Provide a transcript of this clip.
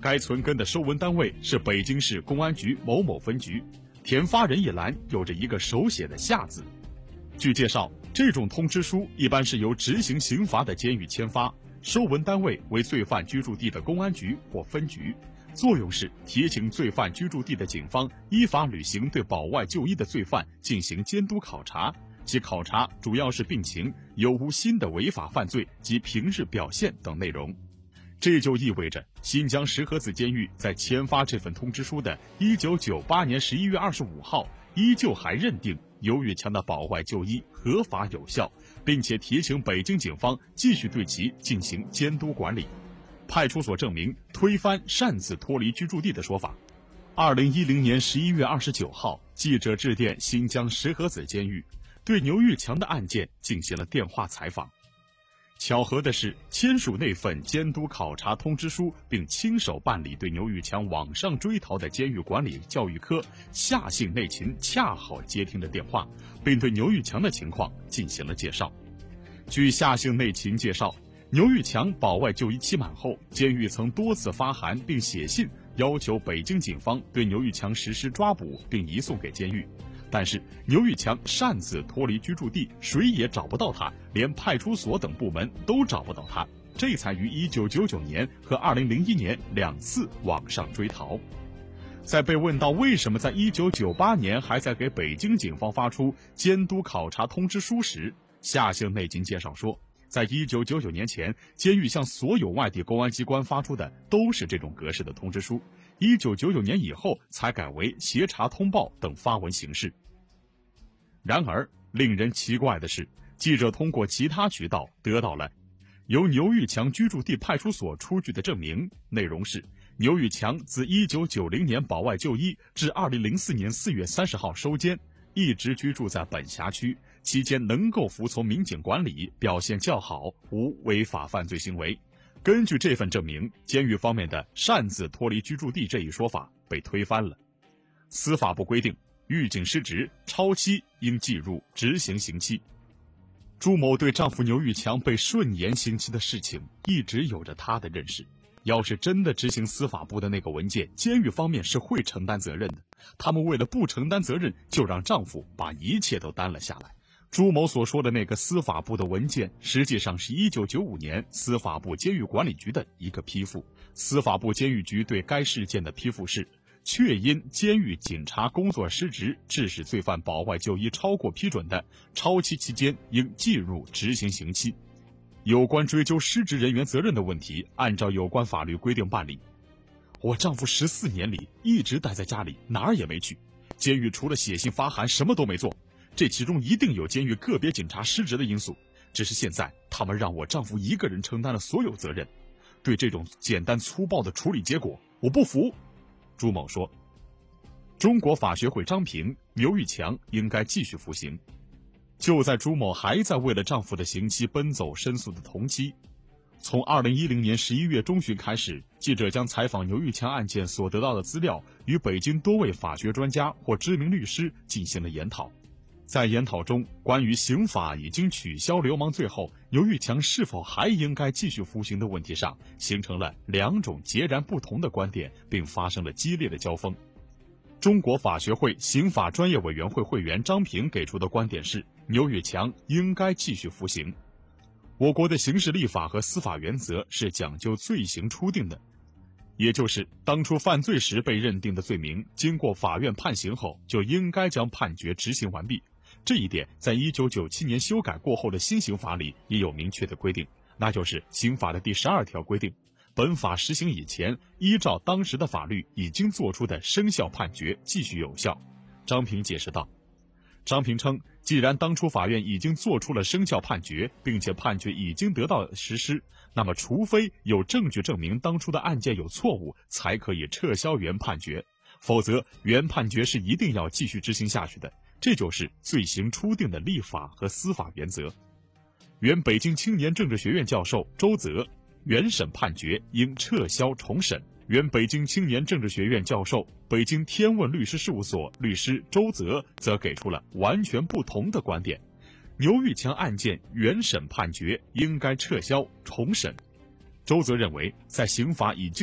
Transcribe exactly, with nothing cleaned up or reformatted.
该存根的收文单位是北京市公安局某某分局，填发人一栏有着一个手写的夏字。据介绍，这种通知书一般是由执行刑罚的监狱签发，收文单位为罪犯居住地的公安局或分局，作用是提醒罪犯居住地的警方依法履行对保外就医的罪犯进行监督考察，其考察主要是病情、有无新的违法犯罪及平日表现等内容。这就意味着新疆石河子监狱在签发这份通知书的一九九八年十一月二十五号，依旧还认定牛玉强的保外就医合法有效，并且提醒北京警方继续对其进行监督管理。派出所证明推翻擅自脱离居住地的说法。二零一零年十一月二十九号，记者致电新疆石河子监狱，对牛玉强的案件进行了电话采访。巧合的是，签署那份监督考察通知书并亲手办理对牛玉强网上追逃的监狱管理教育科夏姓内勤恰好接听了电话，并对牛玉强的情况进行了介绍。据夏姓内勤介绍，牛玉强保外就医期满后，监狱曾多次发函并写信要求北京警方对牛玉强实施抓捕并移送给监狱，但是牛玉强擅自脱离居住地，谁也找不到他，连派出所等部门都找不到他，这才于一九九九年和二零零一年两次网上追逃。在被问到为什么在一九九八年还在给北京警方发出监督考察通知书时，夏姓内勤介绍说，在一九九九年前，监狱向所有外地公安机关发出的都是这种格式的通知书，一九九九年以后才改为协查通报等发文形式。然而，令人奇怪的是，记者通过其他渠道得到了由牛玉强居住地派出所出具的证明，内容是牛玉强自一九九零年保外就医至二零零四年四月三十号收监，一直居住在本辖区，期间能够服从民警管理，表现较好，无违法犯罪行为。根据这份证明，监狱方面的擅自脱离居住地这一说法被推翻了。司法部规定，狱警失职、超期应记入执行刑期。朱某对丈夫牛玉强被顺延刑期的事情一直有着他的认识。要是真的执行司法部的那个文件，监狱方面是会承担责任的。他们为了不承担责任，就让丈夫把一切都担了下来。朱某所说的那个司法部的文件，实际上是一九九五年司法部监狱管理局的一个批复。司法部监狱局对该事件的批复是：确因监狱警察工作失职，致使罪犯保外就医超过批准的，超期期间应计入执行刑期。有关追究失职人员责任的问题，按照有关法律规定办理。我丈夫十四年里一直待在家里，哪儿也没去，监狱除了写信发函什么都没做，这其中一定有监狱个别警察失职的因素，只是现在他们让我丈夫一个人承担了所有责任。对这种简单粗暴的处理结果，我不服。朱某说，中国法学会章评，牛玉强应该继续服刑。就在朱某还在为了丈夫的刑期奔走申诉的同期，从二零一零年十一月中旬开始，记者将采访牛玉强案件所得到的资料与北京多位法学专家或知名律师进行了研讨。在研讨中，关于刑法已经取消流氓罪后，牛玉强是否还应该继续服刑的问题上，形成了两种截然不同的观点，并发生了激烈的交锋。中国法学会刑法专业委员会会员张平给出的观点是，牛玉强应该继续服刑。我国的刑事立法和司法原则是讲究罪行初定的，也就是当初犯罪时被认定的罪名，经过法院判刑后，就应该将判决执行完毕。这一点在一九九七年修改过后的新刑法里也有明确的规定，那就是刑法的第十二条规定，本法实行以前，依照当时的法律已经作出的生效判决继续有效。张平解释道。张平称，既然当初法院已经作出了生效判决，并且判决已经得到实施，那么除非有证据证明当初的案件有错误，才可以撤销原判决，否则原判决是一定要继续执行下去的。这就是罪行初定的立法和司法原则。原北京青年政治学院教授周泽，原审判决应撤销重审。原北京青年政治学院教授、北京天问律师事务所律师周泽则给出了完全不同的观点。牛玉强案件原审判决应该撤销重审。周泽认为，在刑法已经